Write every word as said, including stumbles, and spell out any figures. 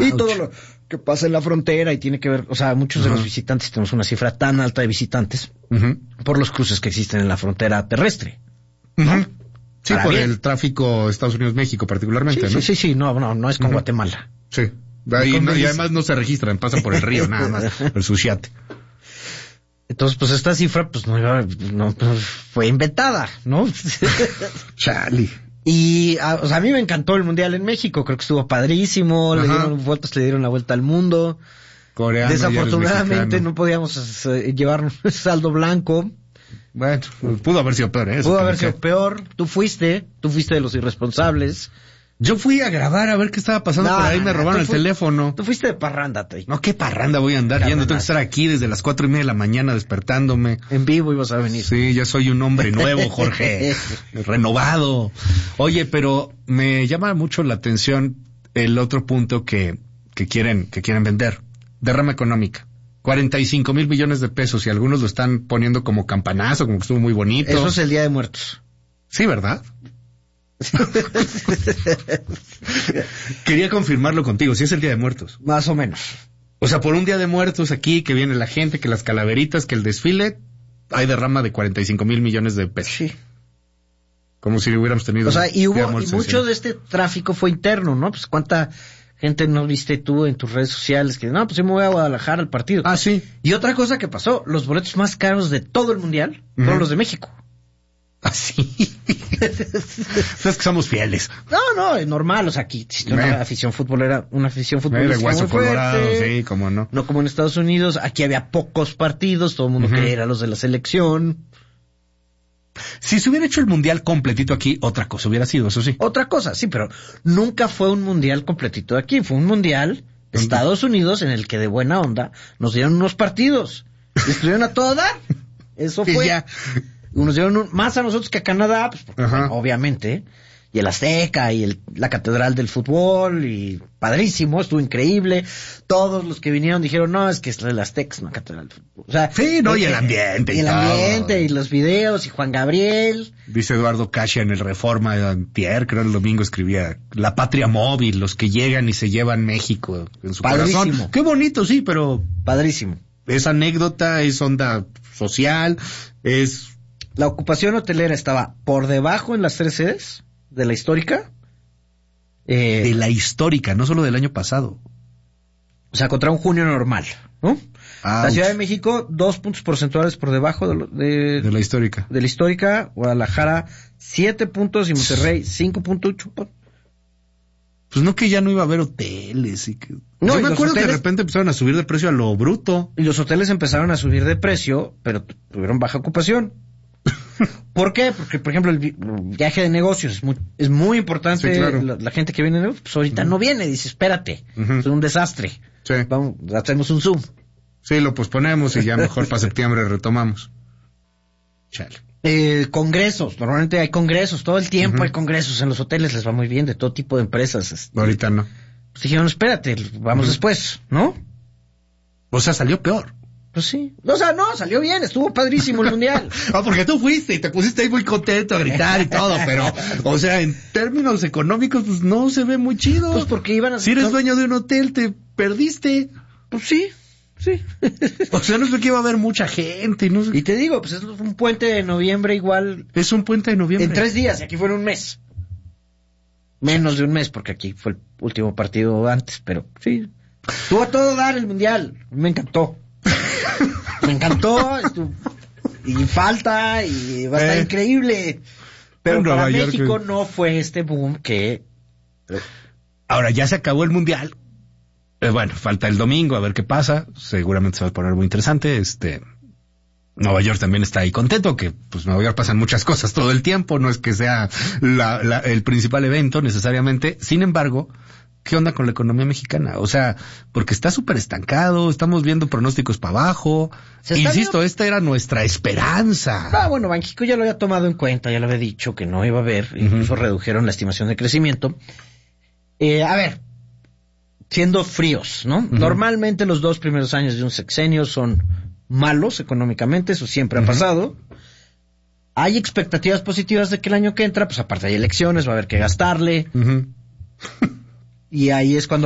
Y todo lo que pasa en la frontera y tiene que ver, o sea, muchos de uh-huh. los visitantes, tenemos una cifra tan alta de visitantes uh-huh. por los cruces que existen en la frontera terrestre. ¿No? Uh-huh. Sí, Para por bien. el tráfico Estados Unidos-México particularmente, sí, ¿no? Sí, sí, sí, no, no, no es con uh-huh. Guatemala. Sí, ahí no, y además no se registran, pasan por el río nada más, el Suchiate. Entonces, pues esta cifra, pues no, no pues, fue inventada, ¿no? Chale. Y, a, o sea, a mí me encantó el Mundial en México, creo que estuvo padrísimo, Ajá. le dieron vueltas, le dieron la vuelta al mundo. Coreano, Desafortunadamente no podíamos uh, llevarnos saldo blanco. Bueno, pudo haber sido peor, ¿eh? Pudo haber sido peor. Tú fuiste, tú fuiste de los irresponsables. Yo fui a grabar a ver qué estaba pasando no, por ahí, me robaron el fu- teléfono. Tú fuiste de parranda, Tay. No, qué parranda voy a andar yendo, tengo que estar aquí desde las cuatro y media de la mañana despertándome. En vivo ibas a venir. Sí, ya soy un hombre nuevo, Jorge, renovado. Oye, pero me llama mucho la atención el otro punto que, que quieren, que quieren vender. Derrama económica. cuarenta y cinco mil millones de pesos y algunos lo están poniendo como campanazo, como que estuvo muy bonito. Eso es el Día de Muertos. Sí, ¿verdad? Quería confirmarlo contigo, si es el Día de Muertos. Más o menos. O sea, por un Día de Muertos aquí, que viene la gente, que las calaveritas, que el desfile, hay derrama de cuarenta y cinco mil millones de pesos. Sí. Como si hubiéramos tenido... O sea, y, hubo, de y mucho de este tráfico fue interno, ¿no? Pues cuánta gente no viste tú en tus redes sociales que, no, pues yo me voy a Guadalajara al partido. Ah, sí. Y otra cosa que pasó, los boletos más caros de todo el Mundial uh-huh. fueron los de México. Así. Es que somos fieles. No, no, es normal. O sea, aquí existe una afición futbolera, una afición futbolera. De hueso colorado, sí, cómo no. No como en Estados Unidos. Aquí había pocos partidos, todo el mundo uh-huh. quería ir a los de la selección. Si se hubiera hecho el mundial completito aquí, otra cosa hubiera sido, eso sí. Otra cosa, sí, pero nunca fue un mundial completito aquí. Fue un mundial de Estados Unidos en el que de buena onda nos dieron unos partidos. Y estuvieron a toda dar. Eso fue. Ya. Nos dieron un, más a nosotros que a Canadá, pues porque, bueno, obviamente, y el Azteca, y el, la Catedral del Fútbol, y padrísimo, estuvo increíble. Todos los que vinieron dijeron, no, es que es el Azteca, es una Catedral del Fútbol. O sea, sí, no, eh, y el ambiente. Y, y el todo. ambiente, y los videos, y Juan Gabriel. Dice Eduardo Casia en el Reforma de antier, creo el domingo escribía, la patria móvil, los que llegan y se llevan México en su padrísimo. Corazón. Qué bonito, sí, pero... Padrísimo. Es anécdota, es onda social, es... La ocupación hotelera estaba por debajo en las tres sedes de la histórica. Eh, de la histórica, no solo del año pasado. O sea, contra un junio normal, ¿no? Ouch. La Ciudad de México, dos puntos porcentuales por debajo de, lo, de, de la histórica. De la histórica. Guadalajara, siete puntos y Monterrey, cinco puntos ocho. Pues no, que ya no iba a haber hoteles y que... No, yo y me acuerdo hoteles... que de repente empezaron a subir de precio a lo bruto. Y los hoteles empezaron a subir de precio, pero tuvieron baja ocupación. ¿Por qué? Porque, por ejemplo, el viaje de negocios es muy, es muy importante. Sí, claro. la, la gente que viene, pues ahorita uh-huh. no viene, dice, espérate, uh-huh. es un desastre. Sí. Vamos, hacemos un Zoom. Sí, lo posponemos y ya mejor para septiembre retomamos. Chale. Eh, congresos, normalmente hay congresos, todo el tiempo uh-huh. hay congresos en los hoteles, les va muy bien, de todo tipo de empresas. Este, ahorita no. Pues dijeron, espérate, vamos uh-huh. después, ¿no? O sea, salió peor. Pues sí. O sea, no, salió bien, estuvo padrísimo el mundial. Ah, porque tú fuiste y te pusiste ahí muy contento a gritar y todo, pero, o sea, en términos económicos, pues no se ve muy chido. Pues porque iban a... Si eres dueño de un hotel, te perdiste. Pues sí, sí. O sea, no es porque iba a haber mucha gente. No sé. Y te digo, pues es un puente de noviembre igual. Es un puente de noviembre. En tres días, y aquí fue en un mes. Menos de un mes, porque aquí fue el último partido antes, pero sí. Estuvo a todo dar el mundial. Me encantó. Me encantó, estuvo, y falta, y va a estar eh, increíble. Pero para Nueva México York... no fue este boom que... Ahora ya se acabó el mundial. Eh, bueno, falta el domingo, a ver qué pasa. Seguramente se va a poner muy interesante. Este, Nueva York también está ahí contento, que pues Nueva York pasan muchas cosas todo el tiempo, no es que sea la, la, el principal evento necesariamente. Sin embargo, ¿qué onda con la economía mexicana? O sea, porque está súper estancado, estamos viendo pronósticos para abajo. Insisto, viendo... esta era nuestra esperanza. Ah, bueno, Banxico ya lo había tomado en cuenta, ya lo había dicho que no iba a haber, uh-huh. incluso redujeron la estimación de crecimiento. Eh, a ver, siendo fríos, ¿no? Uh-huh. Normalmente los dos primeros años de un sexenio son malos económicamente, eso siempre uh-huh. ha pasado. Hay expectativas positivas de que el año que entra, pues aparte hay elecciones, va a haber que gastarle. Uh-huh. Y ahí es cuando